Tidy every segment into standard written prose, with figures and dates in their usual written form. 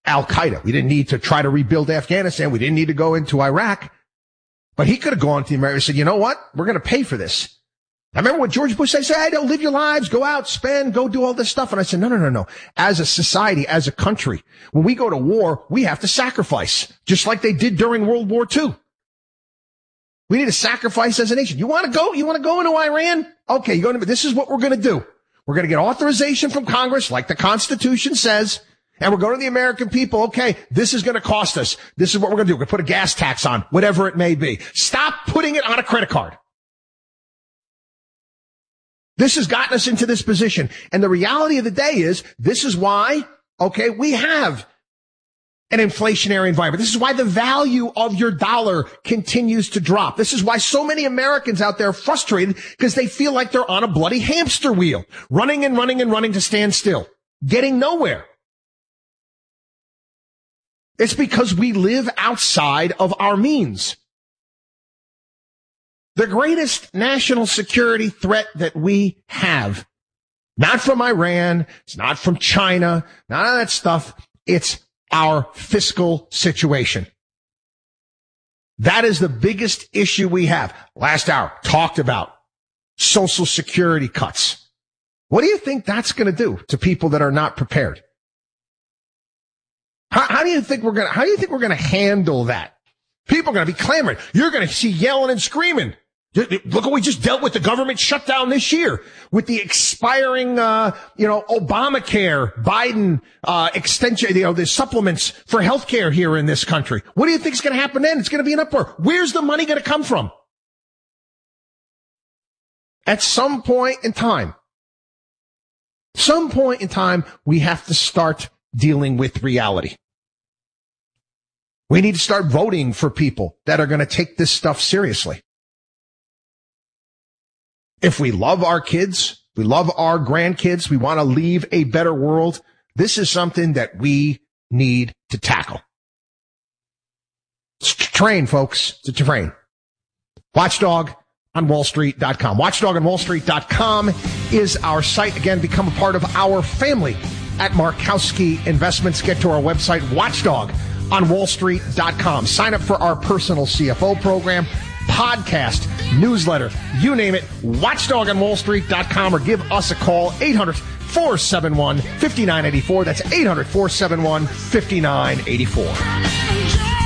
al-Qaeda. We didn't need to try to rebuild Afghanistan. We didn't need to go into Iraq. But he could have gone to the Americans and said, you know what? We're going to pay for this. I remember what George Bush said, hey, don't live your lives, go out, spend, go do all this stuff. And I said, no. As a society, as a country, when we go to war, we have to sacrifice, just like they did during World War II. We need to sacrifice as a nation. You want to go? You want to go into Iran? Okay, this is what we're going to do. We're going to get authorization from Congress, like the Constitution says, and we're going to the American people. Okay, this is going to cost us. This is what we're going to do. We're going to put a gas tax on, whatever it may be. Stop putting it on a credit card. This has gotten us into this position. And the reality of the day is, this is why, okay, we have an inflationary environment. This is why the value of your dollar continues to drop. This is why so many Americans out there are frustrated because they feel like they're on a bloody hamster wheel, running to stand still, getting nowhere. It's because we live outside of our means. The greatest national security threat that we have, not from Iran, it's not from China, none of that stuff, it's our fiscal situation. That is the biggest issue we have. Last hour, talked about Social Security cuts. What do you think that's going to do to people that are not prepared? How do you think we're going to handle that? People are going to be clamoring. You're going to see yelling and screaming. Look what we just dealt with, the government shutdown this year with the expiring, Obamacare, Biden, extension, the supplements for healthcare here in this country. What do you think is going to happen then? It's going to be an uproar. Where's the money going to come from? At some point in time, we have to start dealing with reality. We need to start voting for people that are going to take this stuff seriously. If we love our kids, we love our grandkids, we want to leave a better world, this is something that we need to tackle. It's to train, folks. It's to train. Watchdog on WallStreet.com. WatchdogOnWallStreet.com is our site. Again, become a part of our family at Markowski Investments. Get to our website, WatchdogOnWallStreet.com. Sign up for our personal CFO program, podcast, newsletter, you name it, watchdogonwallstreet.com, or give us a call, 800-471-5984. That's 800-471-5984.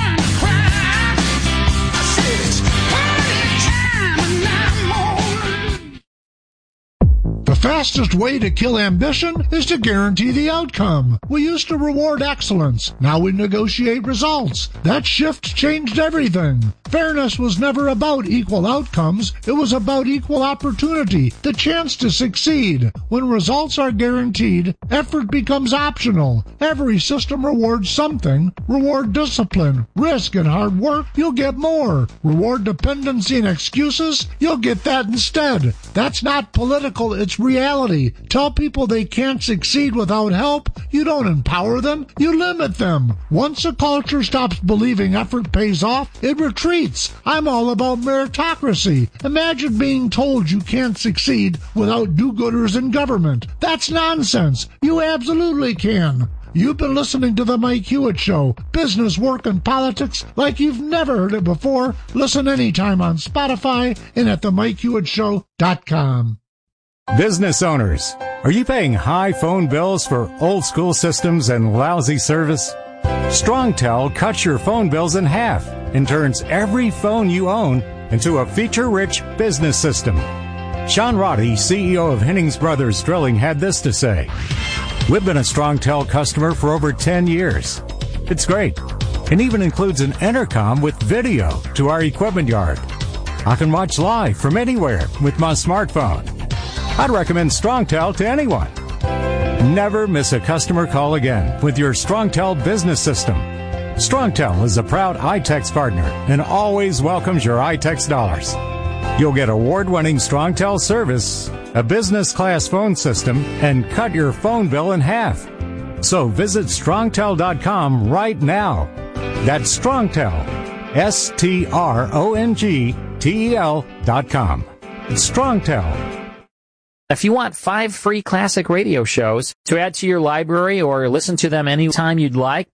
The fastest way to kill ambition is to guarantee the outcome. We used to reward excellence. Now we negotiate results. That shift changed everything. Fairness was never about equal outcomes. It was about equal opportunity, the chance to succeed. When results are guaranteed, effort becomes optional. Every system rewards something. Reward discipline, risk, and hard work, you'll get more. Reward dependency and excuses, you'll get that instead. That's not political, it's reality. Tell people they can't succeed without help. You don't empower them, you limit them. Once a culture stops believing effort pays off, it retreats. I'm all about meritocracy. Imagine being told you can't succeed without do-gooders in government. That's nonsense. You absolutely can. You've been listening to The Mike Hewitt Show. Business, work, and politics like you've never heard it before. Listen anytime on Spotify and at themikehewittShow.com. Business owners, are you paying high phone bills for old school systems and lousy service? StrongTel cuts your phone bills in half and turns every phone you own into a feature-rich business system. Sean Roddy, CEO of Hennings Brothers Drilling, had this to say: "We've been a StrongTel customer for over 10 years. It's great. It even includes an intercom with video to our equipment yard. I can watch live from anywhere with my smartphone. I'd recommend StrongTel to anyone. Never miss a customer call again with your StrongTel business system. StrongTel is a proud iTex partner and always welcomes your iTex dollars. You'll get award-winning StrongTel service, a business-class phone system, and cut your phone bill in half. So visit StrongTel.com right now. That's StrongTel, StrongTel.com. It's StrongTel. If you want 5 free classic radio shows to add to your library or listen to them anytime you'd like,